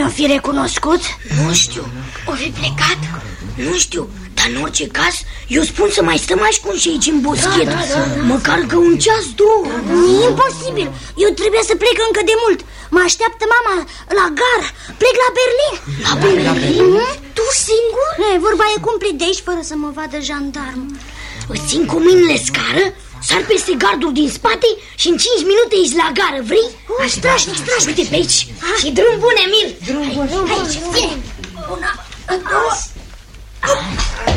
n-o fi recunoscut? Nu știu, o fi plecat? Nu știu, dar în orice caz eu spun să mai stăm ascunși aici în boschet. Măcar că un ceas, două. E imposibil, eu trebuie să plec încă de mult. Mă așteaptă mama la gară. Plec la Berlin. La Berlin? Tu singur? Vorba e cum plec de aici fără să mă vadă jandarm. Îți țin cu mâinile scară, sar peste gardul din spate și în 5 minute ești la gară, vrei? Strașnic. Uite pe aici. Și drum bun, Emil. Drum bun. Aici, fie. Una, două.